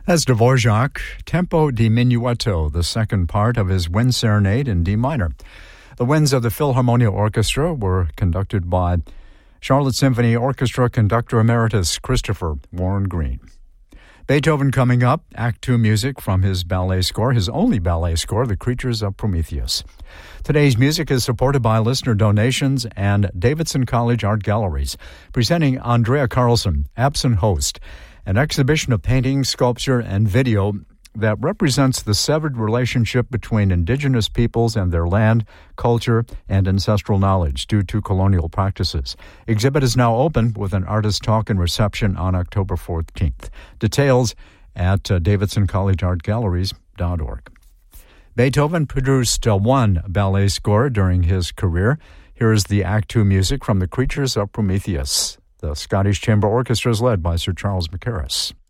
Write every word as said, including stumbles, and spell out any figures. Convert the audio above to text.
That's Dvorak, Tempo di Minuetto, the second part of his Wind Serenade in D minor. The winds of the Philharmonia Orchestra were conducted by Charlotte Symphony Orchestra conductor emeritus Christopher Warren Green. Beethoven coming up, Act Two music from his ballet score, his only ballet score, The Creatures of Prometheus. Today's music is supported by listener donations and Davidson College Art Galleries, presenting Andrea Carlson, absent host, an exhibition of painting, sculpture, and video that represents the severed relationship between indigenous peoples and their land, culture, and ancestral knowledge due to colonial practices. Exhibit is now open with an artist talk and reception on October fourteenth. Details at uh, davidson college art galleries dot org. Beethoven produced uh, one ballet score during his career. Here is the Act Two music from The Creatures of Prometheus. The Scottish Chamber Orchestra is led by Sir Charles Mackerras.